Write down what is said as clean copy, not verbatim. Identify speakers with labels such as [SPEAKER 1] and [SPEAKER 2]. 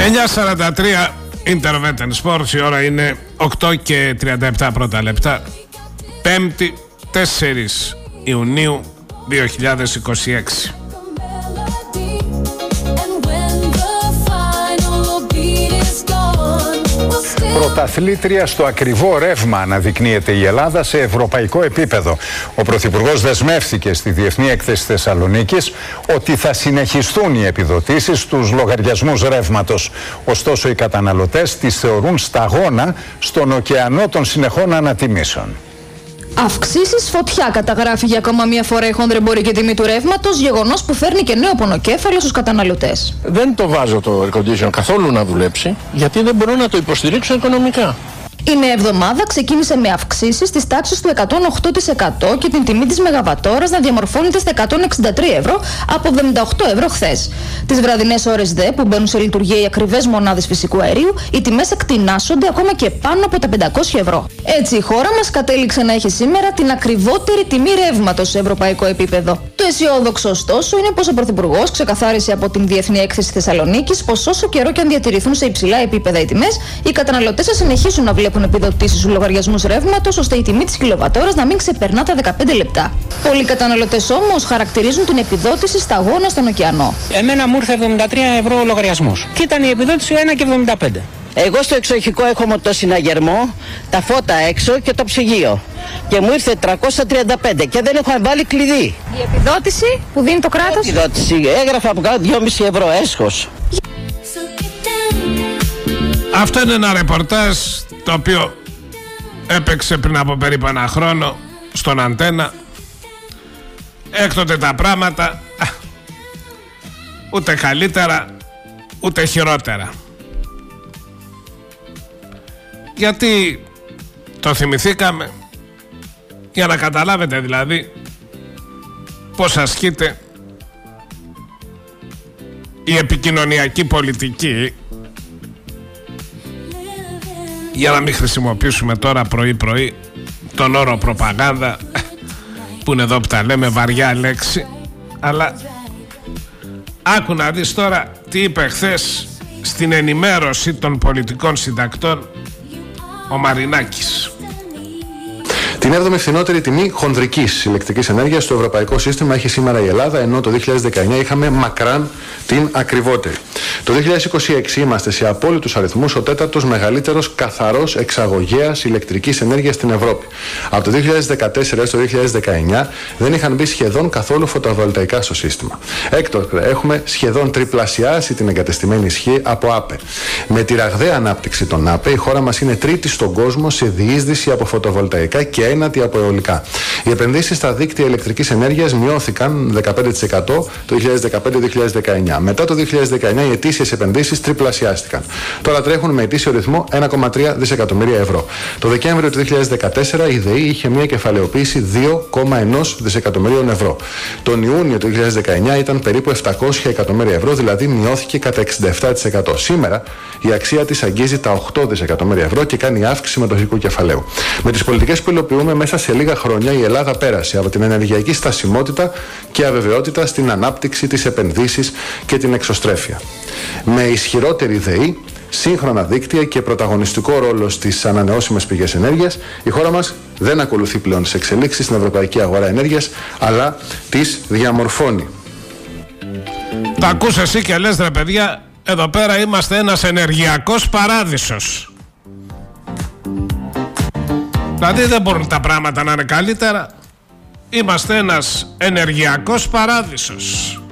[SPEAKER 1] 9:43 Internet and Sports. Η ώρα είναι 8:37 πρώτα λεπτά. 5η 4 Ιουνίου 2026.
[SPEAKER 2] Πρωταθλήτρια στο ακριβό ρεύμα αναδεικνύεται η Ελλάδα σε ευρωπαϊκό επίπεδο. Ο Πρωθυπουργός δεσμεύθηκε στη Διεθνή Έκθεση Θεσσαλονίκης ότι θα συνεχιστούν οι επιδοτήσεις στους λογαριασμούς ρεύματος. Ωστόσο, οι καταναλωτές τις θεωρούν σταγόνα στον ωκεανό των συνεχών ανατιμήσεων.
[SPEAKER 3] Αυξήσεις φωτιά, καταγράφει για ακόμα μία φορά η χονδρεμπορική τιμή του ρεύματος, γεγονός που φέρνει και νέο πονοκέφαλο στους καταναλωτές.
[SPEAKER 4] Δεν το βάζω το air condition καθόλου να δουλέψει, γιατί δεν μπορώ να το υποστηρίξω οικονομικά.
[SPEAKER 3] Η νέα εβδομάδα ξεκίνησε με αυξήσεις της τάξης του 108% και την τιμή της μεγαβατόρας να διαμορφώνεται στα 163 ευρώ από 78 ευρώ χθες. Τις βραδινές ώρες δε που μπαίνουν σε λειτουργία οι ακριβές μονάδες φυσικού αερίου, οι τιμές εκτινάσσονται ακόμα και πάνω από τα 500 ευρώ. Έτσι η χώρα μας κατέληξε να έχει σήμερα την ακριβότερη τιμή ρεύματος σε ευρωπαϊκό επίπεδο. Το αισιόδοξο ωστόσο είναι πως ο Πρωθυπουργός ξεκαθάρισε από την Διεθνή Έκθεση Θεσσαλονίκης πως όσο καιρό και αν διατηρηθούν σε υψηλά επίπεδα οι τιμές, οι καταναλωτές θα συνεχίσουν να βλέπουν επιδοτήσεις στους λογαριασμούς ρεύματος, ώστε η τιμή της κιλοβατόρας να μην ξεπερνά τα 15 λεπτά. Πολλοί καταναλωτές όμως χαρακτηρίζουν την επιδότηση σταγόνα στον ωκεανό.
[SPEAKER 5] Εμένα μου ήρθε 73 ευρώ ο λογαριασμός και ήταν η επιδότηση 1,75.
[SPEAKER 6] Εγώ στο εξοχικό έχω μοτοσυναγερμό, τα φώτα έξω και το ψυγείο. Και μου ήρθε 335 και δεν έχω βάλει κλειδί.
[SPEAKER 3] Η επιδότηση που δίνει το κράτος?
[SPEAKER 6] Η επιδότηση έγραφα από κάτω 2,5 ευρώ έσχος.
[SPEAKER 1] Αυτό είναι ένα ρεπορτάζ το οποίο έπαιξε πριν από περίπου ένα χρόνο στον Αντένα. Έκτοτε τα πράγματα ούτε καλύτερα ούτε χειρότερα. Γιατί το θυμηθήκαμε? Για να καταλάβετε δηλαδή πώς ασκείται η επικοινωνιακή πολιτική, για να μην χρησιμοποιήσουμε τώρα πρωί-πρωί τον όρο προπαγάνδα, που είναι εδώ που τα λέμε βαριά λέξη. Αλλά άκου να δεις τώρα τι είπε χθες στην ενημέρωση των πολιτικών συντακτών ο Μαρινάκης.
[SPEAKER 7] Την 7η φθηνότερη τιμή χονδρικής ηλεκτρικής ενέργειας στο ευρωπαϊκό σύστημα έχει σήμερα η Ελλάδα, ενώ το 2019 είχαμε μακράν την ακριβότερη. Το 2026 είμαστε σε απόλυτους αριθμούς ο τέταρτος μεγαλύτερος καθαρός εξαγωγέας ηλεκτρικής ενέργειας στην Ευρώπη. Από το 2014 έως το 2019 δεν είχαν μπει σχεδόν καθόλου φωτοβολταϊκά στο σύστημα. Έκτοτε έχουμε σχεδόν τριπλασιάσει την εγκατεστημένη ισχύ από ΑΠΕ. Με τη ραγδαία ανάπτυξη των ΑΠΕ, η χώρα μας είναι τρίτη στον κόσμο σε διείσδυση από φωτοβολταϊκά και ένατη από αιωλικά. Οι επενδύσεις στα δίκτυα ηλεκτρικής ενέργειας μειώθηκαν 15% το 2015-2019. Μετά το 2019 οι ετήσιες επενδύσεις τριπλασιάστηκαν. Τώρα τρέχουν με ετήσιο ρυθμό 1,3 δισεκατομμύρια ευρώ. Το Δεκέμβριο του 2014 η ΔΕΗ είχε μια κεφαλαιοποίηση 2,1 δισεκατομμυρίων ευρώ. Τον Ιούνιο του 2019 ήταν περίπου 700 εκατομμύρια ευρώ, δηλαδή μειώθηκε κατά 67%. Σήμερα η αξία της αγγίζει τα 8 δισεκατομμύρια ευρώ και κάνει αύξηση μετοχικού κεφαλαίου. Με τις πολιτικές που υλοποιούμε μέσα σε λίγα χρόνια η Ελλάδα πέρασε από την ενεργειακή στασιμότητα και αβεβαιότητα στην ανάπτυξη, τις επενδύσεις και την εξωστρέφεια. Με ισχυρότερη ΔΕΗ, σύγχρονα δίκτυα και πρωταγωνιστικό ρόλο στις ανανεώσιμες πηγές ενέργειας, η χώρα μας δεν ακολουθεί πλέον τις εξελίξεις στην ευρωπαϊκή αγορά ενέργειας, αλλά τις διαμορφώνει.
[SPEAKER 1] Τα ακούς εσύ και λες, ρε παιδιά, εδώ πέρα είμαστε ένας ενεργειακός παράδεισος. Δηλαδή δεν μπορούν τα πράγματα να είναι καλύτερα. Είμαστε ένας ενεργειακός παράδεισος.